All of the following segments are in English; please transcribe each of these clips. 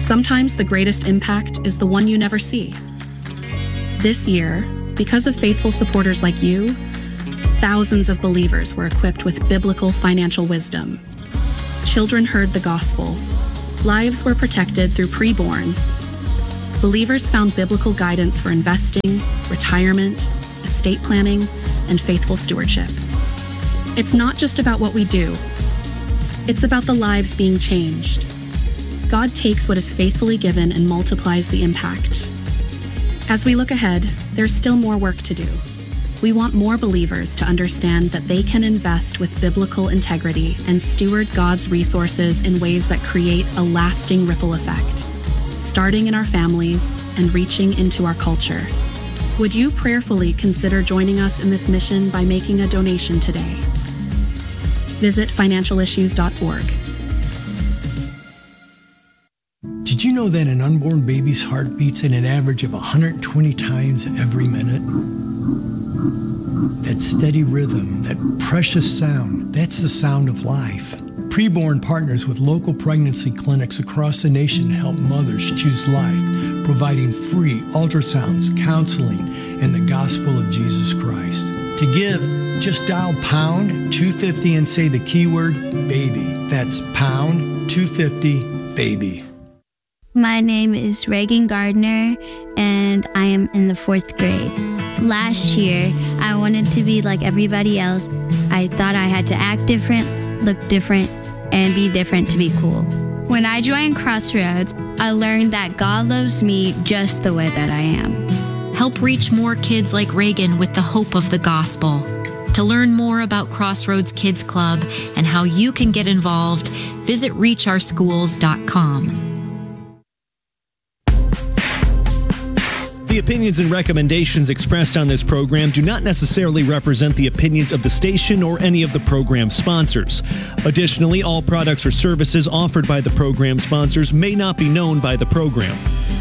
Sometimes the greatest impact is the one you never see. This year, because of faithful supporters like you, thousands of believers were equipped with biblical financial wisdom. Children heard the gospel. Lives were protected through preborn. Believers found biblical guidance for investing, retirement, estate planning, and faithful stewardship. It's not just about what we do. It's about the lives being changed. God takes what is faithfully given and multiplies the impact. As we look ahead, there's still more work to do. We want more believers to understand that they can invest with biblical integrity and steward God's resources in ways that create a lasting ripple effect, starting in our families and reaching into our culture. Would you prayerfully consider joining us in this mission by making a donation today? Visit financialissues.org. Did you know that an unborn baby's heart beats at an average of 120 times every minute? That steady rhythm, that precious sound, that's the sound of life. Preborn partners with local pregnancy clinics across the nation to help mothers choose life, providing free ultrasounds, counseling, and the gospel of Jesus Christ. To give, just dial pound 250 and say the keyword baby. That's pound 250 baby. My name is Reagan Gardner, and I am in the 4th grade. Last year, I wanted to be like everybody else. I thought I had to act different, look different, and be different to be cool. When I joined Crossroads, I learned that God loves me just the way that I am. Help reach more kids like Reagan with the hope of the gospel. To learn more about Crossroads Kids Club and how you can get involved, visit reachourschools.com. The opinions and recommendations expressed on this program do not necessarily represent the opinions of the station or any of the program sponsors. Additionally, all products or services offered by the program sponsors may not be known by the program.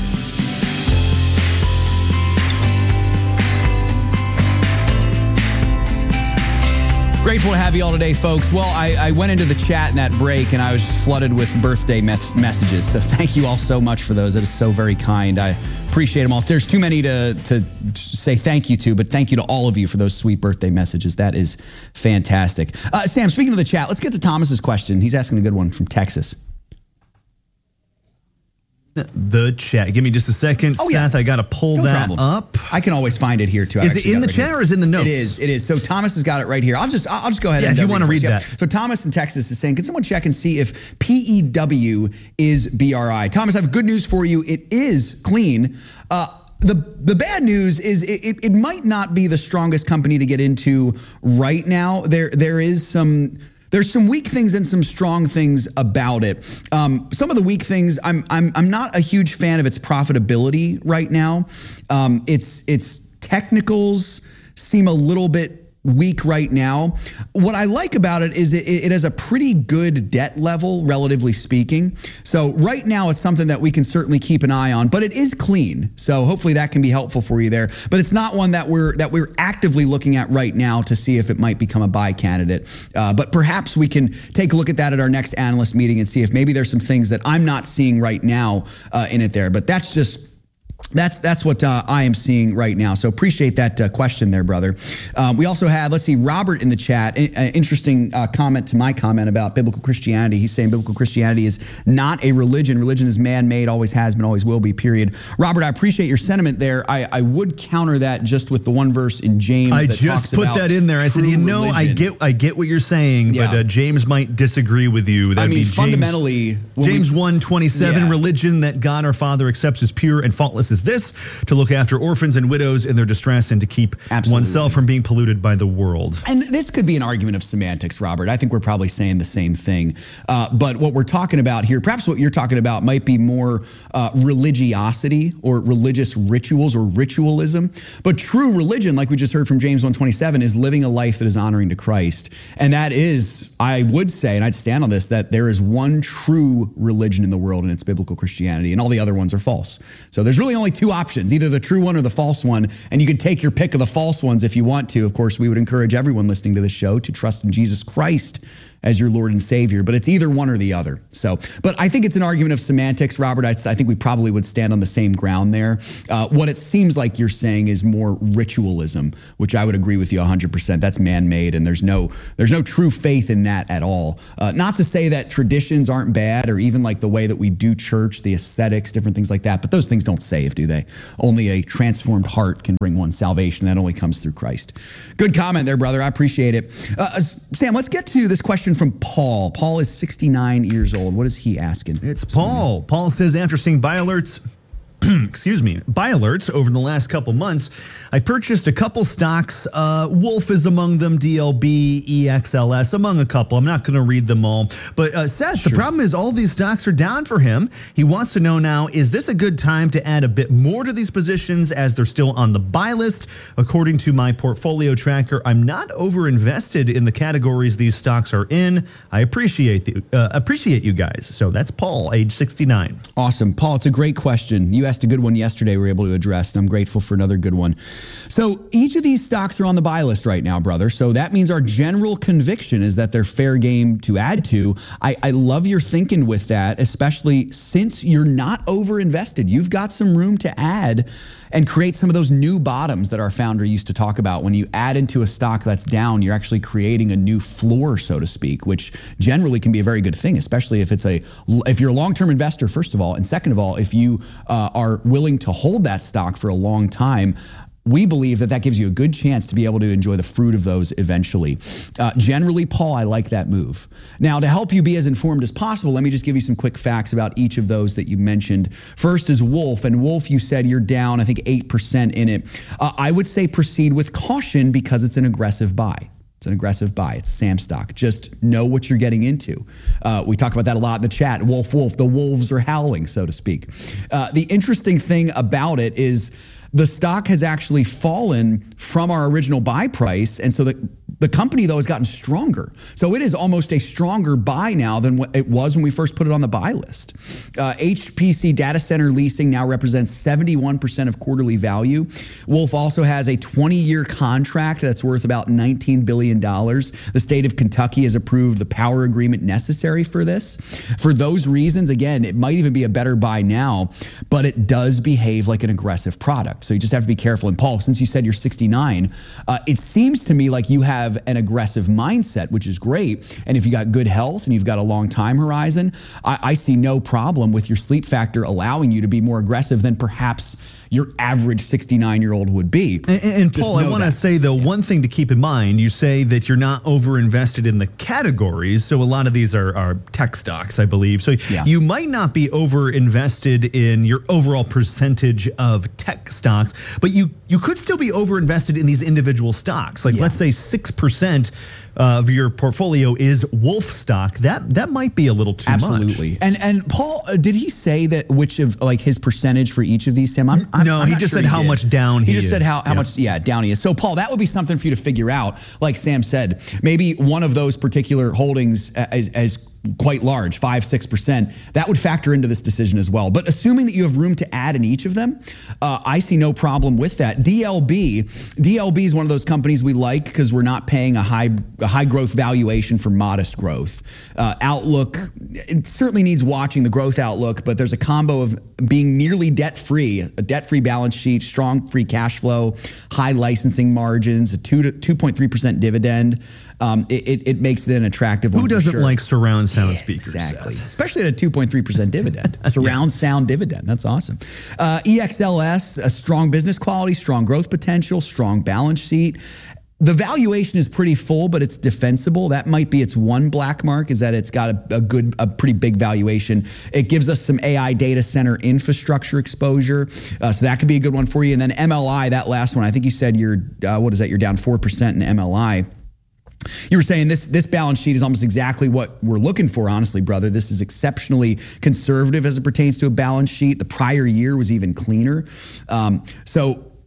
Grateful to have you all today, folks. Well, I went into the chat in that break, and I was just flooded with birthday messages. So thank you all so much for those. That is so very kind. I appreciate them all. There's too many to say thank you to, but thank you to all of you for those sweet birthday messages. That is fantastic. Sam, speaking of the chat, let's get to Thomas's question. He's asking a good one from Texas. The chat. Give me just a second, Seth. Yeah. I got to pull that up. I can always find it here too. Is it in the chat or is it in the notes? It is. So Thomas has got it right here. I'll just go ahead and if you want to read that. So Thomas in Texas is saying, can someone check and see if PEW is BRI? Thomas, I have good news for you. It is clean. The bad news is it might not be the strongest company to get into right now. There's some weak things and some strong things about it. Some of the weak things, I'm not a huge fan of its profitability right now. Its technicals seem a little bit weak right now. What I like about it is it has a pretty good debt level, relatively speaking. So right now it's something that we can certainly keep an eye on, but it is clean. So hopefully that can be helpful for you there. But it's not one that we're actively looking at right now to see if it might become a buy candidate. But perhaps we can take a look at that at our next analyst meeting and see if maybe there's some things that I'm not seeing right now in it there. But that's what I am seeing right now. So appreciate that question there, brother. We also have, Robert in the chat. Interesting comment to my comment about biblical Christianity. He's saying biblical Christianity is not a religion. Religion is man-made, always has been, always will be, period. Robert, I appreciate your sentiment there. I would counter that just with the one verse in James I that just talks about put that in there. I said, I get what you're saying, but James might disagree with you. That'd be fundamentally, James 1:27, religion that God our Father accepts as pure and faultless is this, to look after orphans and widows in their distress and to keep oneself from being polluted by the world. And this could be an argument of semantics, Robert. I think we're probably saying the same thing. But what we're talking about here, perhaps what you're talking about might be more religiosity or religious rituals or ritualism. But true religion, like we just heard from James 1:27, is living a life that is honoring to Christ. And that is, I would say, and I'd stand on this, that there is one true religion in the world, and it's biblical Christianity, and all the other ones are false. So there's really only two options, either the true one or the false one, and you can take your pick of the false ones if you want to. Of course, we would encourage everyone listening to this show to trust in Jesus Christ as your Lord and Savior, but it's either one or the other. So, but I think it's an argument of semantics, Robert. I think we probably would stand on the same ground there. What it seems like you're saying is more ritualism, which I would agree with you 100%. That's man-made, and there's no true faith in that at all. Not to say that traditions aren't bad, or even like the way that we do church, the aesthetics, different things like that, but those things don't save, do they? Only a transformed heart can bring one salvation. That only comes through Christ. Good comment there, brother. I appreciate it. Sam, let's get to this question from Paul. Paul is 69 years old. What is he asking? It's Paul. Paul says, after seeing buy alerts over the last couple months, I purchased a couple stocks. Wolf is among them, DLB, EXLS, among a couple. I'm not going to read them all. But Seth, the problem is all these stocks are down for him. He wants to know now, is this a good time to add a bit more to these positions as they're still on the buy list? According to my portfolio tracker, I'm not over-invested in the categories these stocks are in. I appreciate you guys. So that's Paul, age 69. Awesome. Paul, it's a great question. You asked a good one yesterday we were able to address, and I'm grateful for another good one. So each of these stocks are on the buy list right now, brother. So that means our general conviction is that they're fair game to add to. I love your thinking with that, especially since you're not over-invested. You've got some room to add and create some of those new bottoms that our founder used to talk about. When you add into a stock that's down, you're actually creating a new floor, so to speak, which generally can be a very good thing, especially if you're a long-term investor, first of all, and second of all, if you are willing to hold that stock for a long time. We believe that gives you a good chance to be able to enjoy the fruit of those eventually. Generally, Paul, I like that move. Now, to help you be as informed as possible, let me just give you some quick facts about each of those that you mentioned. First is Wolf, and Wolf, you said you're down, I think, 8% in it. I would say proceed with caution because it's an aggressive buy. It's an aggressive buy. It's Sam stock. Just know what you're getting into. We talk about that a lot in the chat. Wolf, the wolves are howling, so to speak. The interesting thing about it is the stock has actually fallen from our original buy price, and so the company, though, has gotten stronger. So it is almost a stronger buy now than what it was when we first put it on the buy list. HPC Data Center Leasing now represents 71% of quarterly value. Wolf also has a 20-year contract that's worth about $19 billion. The state of Kentucky has approved the power agreement necessary for this. For those reasons, again, it might even be a better buy now, but it does behave like an aggressive product. So you just have to be careful. And Paul, since you said you're 69, it seems to me like you have an aggressive mindset, which is great. And if you got good health and you've got a long time horizon, I see no problem with your sleep factor allowing you to be more aggressive than perhaps your average 69-year-old would be. And Paul, I want to say, though, one thing to keep in mind, you say that you're not over-invested in the categories, so a lot of these are tech stocks, I believe. So you might not be over-invested in your overall percentage of tech stocks, but you could still be over-invested in these individual stocks. Like, let's say 6% of your portfolio is Wolf stock. That might be a little too much. Absolutely. And Paul, did he say that which of like his percentage for each of these, Sam? No, he just said how much down he is. He just said how much down he is. So Paul, that would be something for you to figure out. Like Sam said, maybe one of those particular holdings as quite large, 5-6%, that would factor into this decision as well. But assuming that you have room to add in each of them, I see no problem with that. DLB is one of those companies we like because we're not paying a high growth valuation for modest growth. Outlook, it certainly needs watching, the growth outlook, but there's a combo of being nearly debt-free, a debt-free balance sheet, strong free cash flow, high licensing margins, a 2.3% dividend. It makes it an attractive one. Who doesn't like surround sound speakers? Exactly. Especially at a 2.3% dividend. Surround sound dividend. That's awesome. EXLS, a strong business quality, strong growth potential, strong balance sheet. The valuation is pretty full, but it's defensible. That might be its one black mark, is that it's got a pretty big valuation. It gives us some AI data center infrastructure exposure. So that could be a good one for you. And then MLI, that last one, I think you said you're down 4% in MLI. You were saying this balance sheet is almost exactly what we're looking for, honestly, brother. This is exceptionally conservative as it pertains to a balance sheet. The prior year was even cleaner. So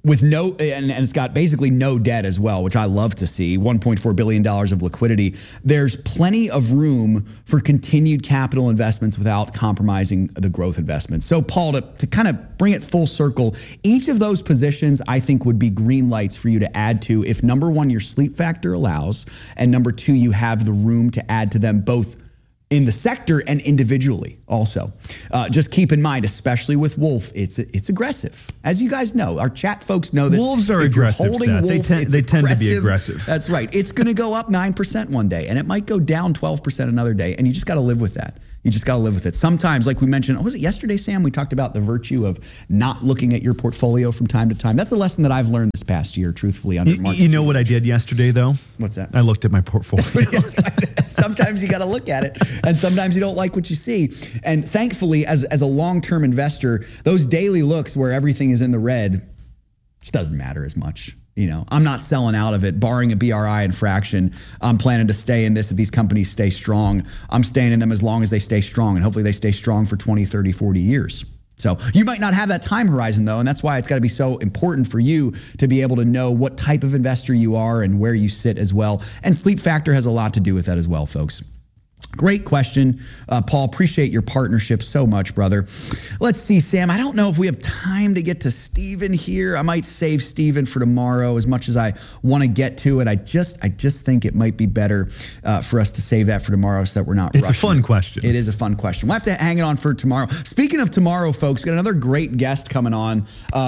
with no, and it's got basically no debt as well, which I love to see, $1.4 billion of liquidity. There's plenty of room for continued capital investments without compromising the growth investments. So Paul, to kind of bring it full circle, each of those positions I think would be green lights for you to add to if number one, your sleep factor allows, and number two, you have the room to add to them both in the sector and individually also. Just keep in mind, especially with Wolf, it's aggressive. As you guys know, our chat folks know this. Wolves are aggressive, Wolf, they tend to be aggressive. That's right. It's going to go up 9% one day, and it might go down 12% another day, and you just got to live with that. You just got to live with it. Sometimes, like we mentioned, was it yesterday, Sam? We talked about the virtue of not looking at your portfolio from time to time. That's a lesson that I've learned this past year, truthfully. You know what I did yesterday, though? What's that? I looked at my portfolio. Sometimes you got to look at it, and sometimes you don't like what you see. And thankfully, as a long-term investor, those daily looks where everything is in the red just doesn't matter as much. You know, I'm not selling out of it, barring a BRI infraction. I'm planning to stay in this if these companies stay strong. I'm staying in them as long as they stay strong, and hopefully they stay strong for 20, 30, 40 years. So you might not have that time horizon, though, and that's why it's got to be so important for you to be able to know what type of investor you are and where you sit as well. And sleep factor has a lot to do with that as well, folks. Great question, Paul. Appreciate your partnership so much, brother. Let's see, Sam. I don't know if we have time to get to Steven here. I might save Steven for tomorrow as much as I want to get to it. I just think it might be better for us to save that for tomorrow so that we're not rushing. It's a fun question. It is a fun question. We'll have to hang it on for tomorrow. Speaking of tomorrow, folks, we got another great guest coming on.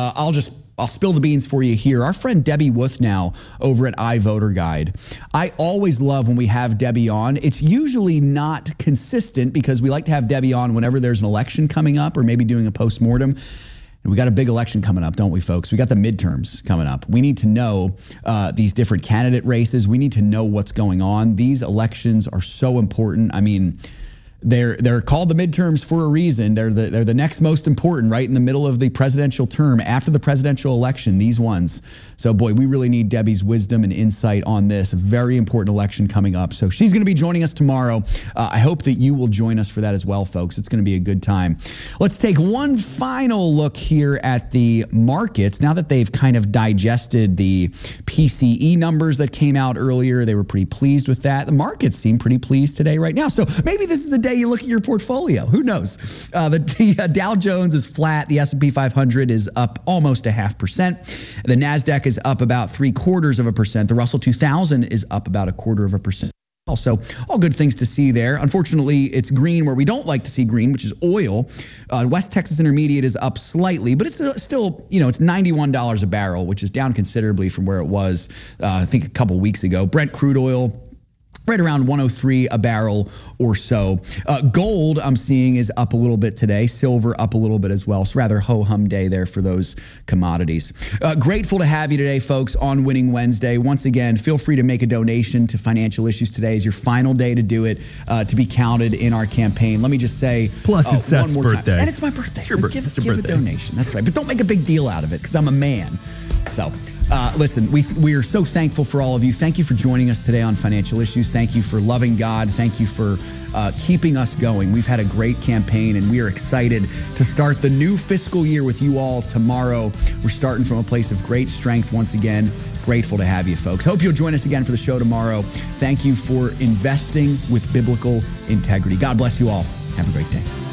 I'll spill the beans for you here. Our friend Debbie Wuthnow over at iVoterGuide. I always love when we have Debbie on. It's usually not consistent because we like to have Debbie on whenever there's an election coming up or maybe doing a postmortem. And we got a big election coming up, don't we, folks? We got the midterms coming up. We need to know these different candidate races. We need to know what's going on. These elections are so important. I mean, they're called the midterms for a reason. They're the next most important, right in the middle of the presidential term, after the presidential election, these ones. So, boy, we really need Debbie's wisdom and insight on this. A very important election coming up. So she's going to be joining us tomorrow. I hope that you will join us for that as well, folks. It's going to be a good time. Let's take one final look here at the markets. Now that they've kind of digested the PCE numbers that came out earlier, they were pretty pleased with that. The markets seem pretty pleased today right now. So maybe this is a day you look at your portfolio. Who knows? The Dow Jones is flat. The S&P 500 is up almost 0.5%. The NASDAQ is up about 0.75%. The Russell 2000 is up about 0.25%. Also, all good things to see there. Unfortunately, it's green where we don't like to see green, which is oil. West Texas Intermediate is up slightly, but it's still, it's $91 a barrel, which is down considerably from where it was, I think, a couple weeks ago. Brent crude oil, right around 103 a barrel or so. Gold, I'm seeing, is up a little bit today. Silver up a little bit as well. So rather ho-hum day there for those commodities. Grateful to have you today, folks, on Winning Wednesday. Once again, feel free to make a donation to Financial Issues. Today is your final day to do it, to be counted in our campaign. Let me just say, plus it's Seth's birthday. And it's my birthday. It's your birthday. Give a donation. That's right. But don't make a big deal out of it because I'm a man. So... listen, we are so thankful for all of you. Thank you for joining us today on Financial Issues. Thank you for loving God. Thank you for keeping us going. We've had a great campaign, and we are excited to start the new fiscal year with you all tomorrow. We're starting from a place of great strength once again. Grateful to have you, folks. Hope you'll join us again for the show tomorrow. Thank you for investing with biblical integrity. God bless you all. Have a great day.